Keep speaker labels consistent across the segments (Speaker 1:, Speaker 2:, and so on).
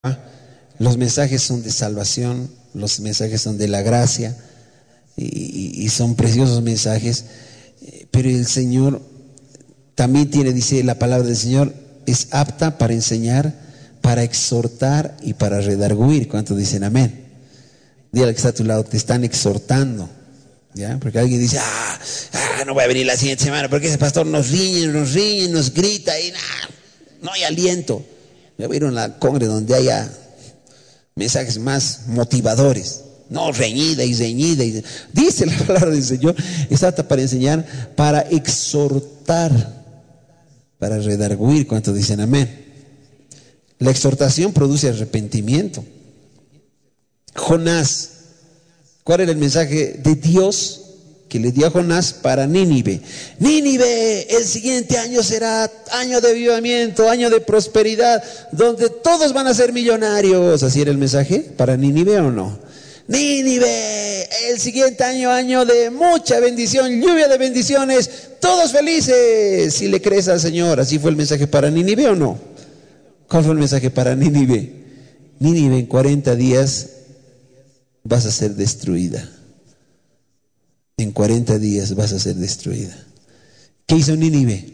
Speaker 1: Los mensajes son de salvación, los mensajes son de la gracia y son preciosos mensajes, pero el Señor también tiene, dice la palabra del Señor, es apta para enseñar, para exhortar y para redarguir. ¿Cuántos dicen amén? Dile al que está a tu lado, te están exhortando, ¿ya? Porque alguien dice, no voy a venir la siguiente semana porque ese pastor nos riñe, nos grita y no hay aliento. Me voy a ir a una congre donde haya mensajes más motivadores, no reñida. Dice la palabra del Señor, es apta para enseñar, para exhortar, para redarguir. ¿Cuántos dicen amén? La exhortación produce arrepentimiento. Jonás, ¿cuál era el mensaje de Dios que le dio a Jonás para Nínive? Nínive, el siguiente año será año de avivamiento, año de prosperidad, donde todos van a ser millonarios. ¿Así era el mensaje para Nínive o no? Nínive, el siguiente año, año de mucha bendición, lluvia de bendiciones, todos felices. Si le crees al Señor, ¿así fue el mensaje para Nínive o no? ¿Cuál fue el mensaje para Nínive? Nínive, en 40 días vas a ser destruida. En 40 días vas a ser destruida. ¿Qué hizo Nínive?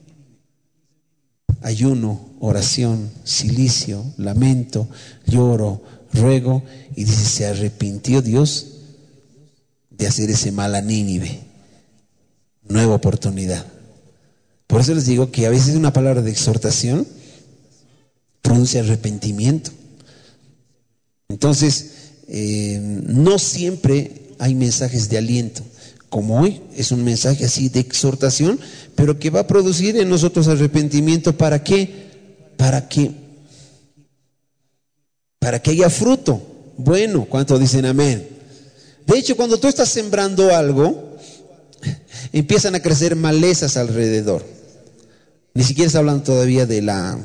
Speaker 1: Ayuno, oración, cilicio, lamento, lloro, ruego. Y dice, se arrepintió Dios de hacer ese mal a Nínive. Nueva oportunidad. Por eso les digo que a veces una palabra de exhortación produce arrepentimiento. Entonces, no siempre hay mensajes de aliento. Como hoy es un mensaje así de exhortación, pero que va a producir en nosotros arrepentimiento. ¿Para qué? Para que haya fruto. Bueno, ¿cuántos dicen amén? De hecho, cuando tú estás sembrando algo, empiezan a crecer malezas alrededor. Ni siquiera está hablando todavía de la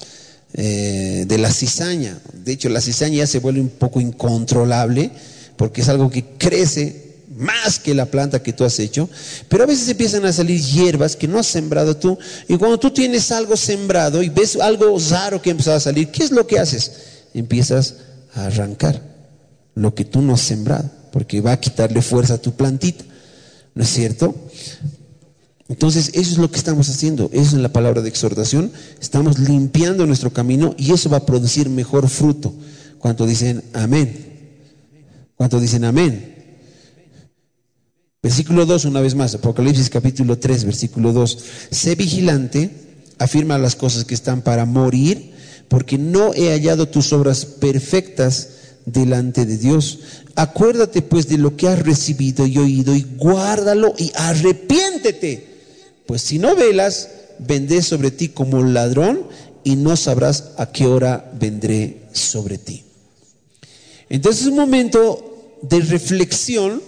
Speaker 1: cizaña. De hecho, la cizaña ya se vuelve un poco incontrolable porque es algo que crece más que la planta que tú has hecho. Pero a veces empiezan a salir hierbas que no has sembrado tú. Y cuando tú tienes algo sembrado y ves algo raro que empezó a salir, ¿qué es lo que haces? Empiezas a arrancar lo que tú no has sembrado, porque va a quitarle fuerza a tu plantita, ¿no es cierto? Entonces eso es lo que estamos haciendo. Eso es la palabra de exhortación. Estamos limpiando nuestro camino y eso va a producir mejor fruto. ¿Cuántos dicen amén? ¿Cuántos dicen amén? Versículo 2, una vez más, Apocalipsis capítulo 3, versículo 2. Sé vigilante, afirma las cosas que están para morir, porque no he hallado tus obras perfectas delante de Dios. Acuérdate pues de lo que has recibido y oído y guárdalo y arrepiéntete. Pues si no velas, vendré sobre ti como ladrón y no sabrás a qué hora vendré sobre ti. Entonces es un momento de reflexión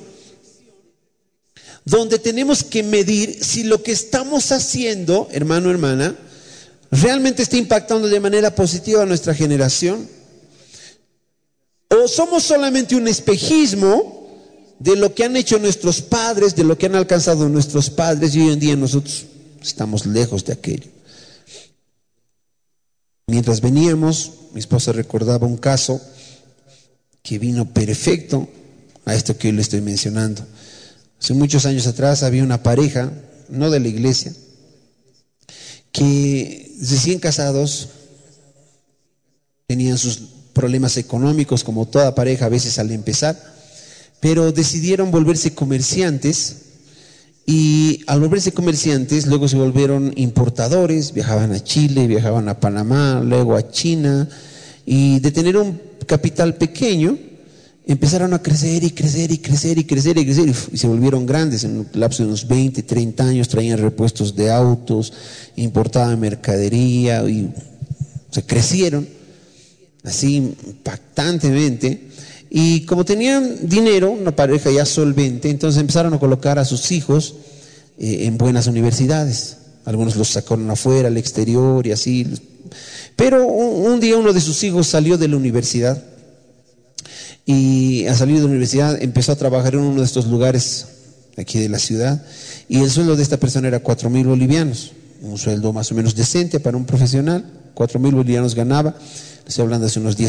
Speaker 1: donde tenemos que medir si lo que estamos haciendo, hermano, hermana, realmente está impactando de manera positiva a nuestra generación, o somos solamente un espejismo de lo que han hecho nuestros padres, de lo que han alcanzado nuestros padres, y hoy en día nosotros estamos lejos de aquello. Mientras veníamos, mi esposa recordaba un caso que vino perfecto a esto que hoy le estoy mencionando. Hace muchos años atrás había una pareja, no de la iglesia, que recién casados tenían sus problemas económicos, como toda pareja a veces al empezar, pero decidieron volverse comerciantes, y al volverse comerciantes luego se volvieron importadores, viajaban a Chile, viajaban a Panamá, luego a China, y de tener un capital pequeño empezaron a crecer y se volvieron grandes. En un lapso de unos 20, 30 años traían repuestos de autos, importaban mercadería y se crecieron así impactantemente. Y como tenían dinero, una pareja ya solvente, entonces empezaron a colocar a sus hijos en buenas universidades. Algunos los sacaron afuera, al exterior y así. Pero un día uno de sus hijos salió de la universidad, y al salir de la universidad empezó a trabajar en uno de estos lugares aquí de la ciudad, y el sueldo de esta persona era 4,000 bolivianos, un sueldo más o menos decente para un profesional. 4,000 bolivianos ganaba. Estoy hablando hace unos 10